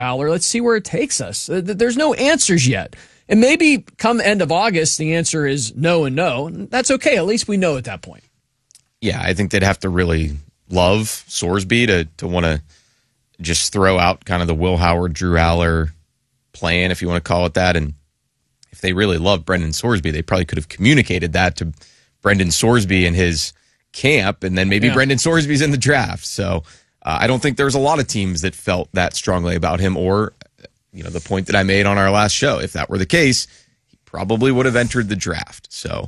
Aller. Let's see where it takes us. There's no answers yet. And maybe come end of August, the answer is no and no. That's okay. At least we know at that point. Yeah, I think they'd have to really love Sorsby to want to just throw out kind of the Will Howard, Drew Aller plan, if you want to call it that. And if they really love Brendan Sorsby, they probably could have communicated that to Brendan Sorsby and his camp, and then maybe Brendan Sorsby's in the draft. So I don't think there's a lot of teams that felt that strongly about him, or the point that I made on our last show. If that were the case, he probably would have entered the draft. So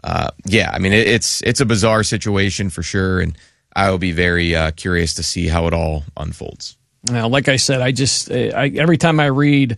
it's a bizarre situation for sure, and I will be very curious to see how it all unfolds. Now, like I said, every time I read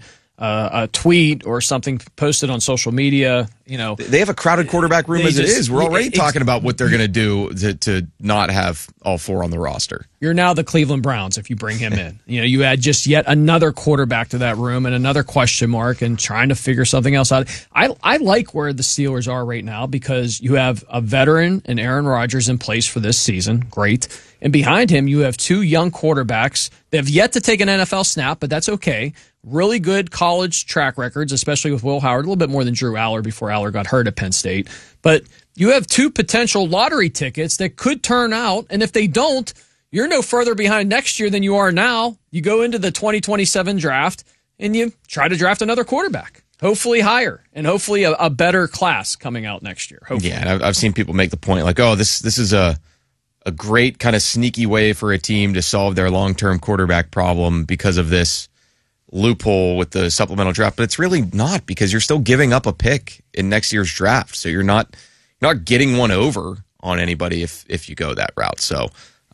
a tweet or something posted on social media, they have a crowded quarterback room as it is. We're already talking about what they're going to do to not have all four on the roster. You're now the Cleveland Browns if you bring him in. You add just yet another quarterback to that room and another question mark and trying to figure something else out. I like where the Steelers are right now because you have a veteran and Aaron Rodgers in place for this season. Great. And behind him, you have two young quarterbacks. They have yet to take an NFL snap, but that's okay. Really good college track records, especially with Will Howard, a little bit more than Drew Aller before Aller got hurt at Penn State. But you have two potential lottery tickets that could turn out, and if they don't, you're no further behind next year than you are now. You go into the 2027 draft, and you try to draft another quarterback, hopefully higher, and hopefully a better class coming out next year. Hopefully. Yeah, and I've seen people make the point like, oh, this is a great kind of sneaky way for a team to solve their long-term quarterback problem because of this loophole with the supplemental draft, but it's really not, because you're still giving up a pick in next year's draft. So you're not getting one over on anybody if you go that route. So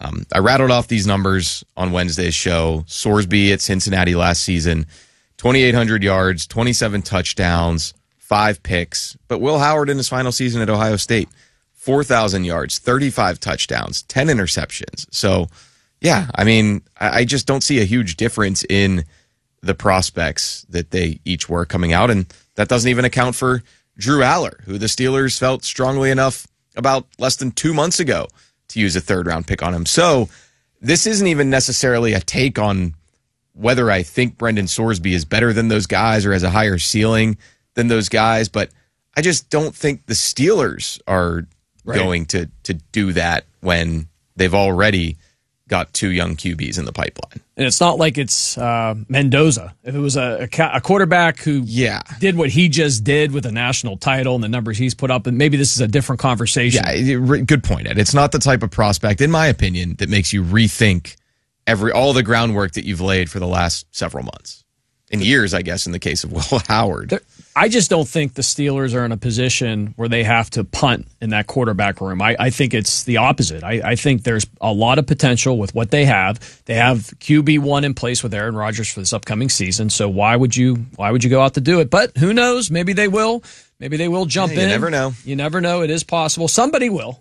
I rattled off these numbers on Wednesday's show. Sorsby at Cincinnati last season, 2,800 yards, 27 touchdowns, 5 picks. But Will Howard in his final season at Ohio State, 4,000 yards, 35 touchdowns, 10 interceptions. So, yeah, I mean, I just don't see a huge difference in the prospects that they each were coming out, and that doesn't even account for Drew Aller, who the Steelers felt strongly enough about less than 2 months ago to use a third-round pick on him. So this isn't even necessarily a take on whether I think Brendan Sorsby is better than those guys or has a higher ceiling than those guys, but I just don't think the Steelers are going to do that when they've already got 2 young QBs in the pipeline. And it's not like it's Mendoza. If it was a quarterback who did what he just did with a national title and the numbers he's put up, and maybe this is a different conversation. Yeah, good point, Ed. It's not the type of prospect, in my opinion, that makes you rethink all the groundwork that you've laid for the last several months. In years, I guess, in the case of Will Howard. I just don't think the Steelers are in a position where they have to punt in that quarterback room. I think it's the opposite. I think there's a lot of potential with what they have. They have QB1 in place with Aaron Rodgers for this upcoming season. So why would you go out to do it? But who knows? Maybe they will. Maybe they will jump in. You never know. You never know. It is possible. Somebody will.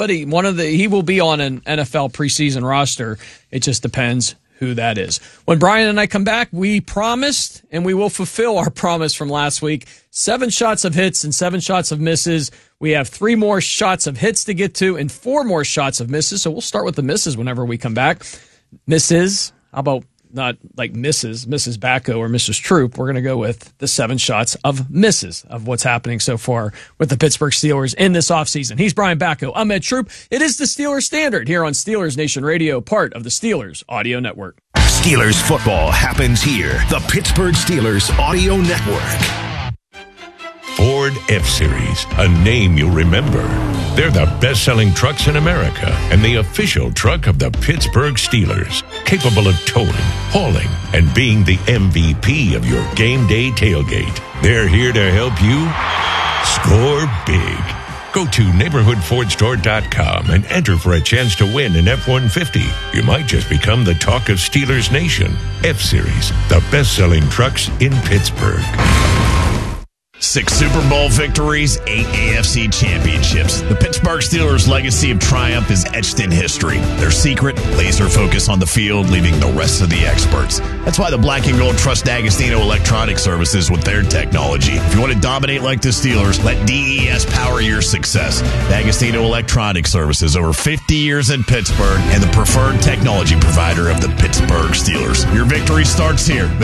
He will be on an NFL preseason roster. It just depends who that is. When Brian and I come back, we promised, and we will fulfill our promise from last week, 7 shots of hits and 7 shots of misses. We have 3 more shots of hits to get to and 4 more shots of misses. So we'll start with the misses whenever we come back. Misses, how about not like Mrs. Bacco or Mrs. Troop? We're going to go with the 7 shots of misses of what's happening so far with the Pittsburgh Steelers in this offseason. He's Brian Bacco. I'm Ed Troop. It is the Steelers Standard here on Steelers Nation Radio, part of the Steelers Audio Network. Steelers football happens here. The Pittsburgh Steelers Audio Network. Ford F-Series, a name you'll remember. They're the best-selling trucks in America and the official truck of the Pittsburgh Steelers, capable of towing, hauling, and being the MVP of your game day tailgate. They're here to help you score big. Go to neighborhoodfordstore.com and enter for a chance to win an F-150. You might just become the talk of Steelers Nation. F-Series, the best-selling trucks in Pittsburgh. 6 Super Bowl victories, 8 AFC championships. The Pittsburgh Steelers' legacy of triumph is etched in history. Their secret, laser focus on the field, leaving the rest of the experts. That's why the Black and Gold trust D'Agostino Electronic Services with their technology. If you want to dominate like the Steelers, let DES power your success. D'Agostino Electronic Services, over 50 years in Pittsburgh, and the preferred technology provider of the Pittsburgh Steelers. Your victory starts here.